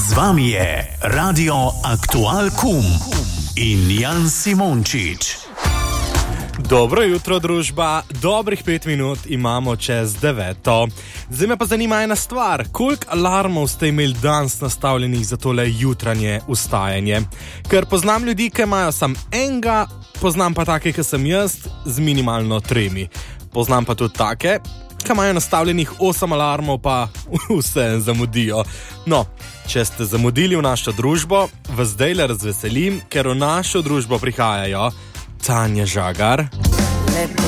Z vami je Radio Aktual Kum in Jan Simončič. Dobro jutro, družba. Dobrih 5 minut imamo čez 9. Zdaj me pa zanima ena stvar. Koliko alarmov ste imeli danes nastavljenih za tole jutranje vstajanje? Ker poznam ljudi, ki imajo samo enega, poznam pa take, ki sem jaz, z minimalno 3. Poznam pa tudi take, ki imajo nastavljenih 8 alarmov, pa vse zamudijo. No, če ste zamudili v našo družbo, vas zdajle razveselim, ker v našo družbo prihajajo Tanja Žagar,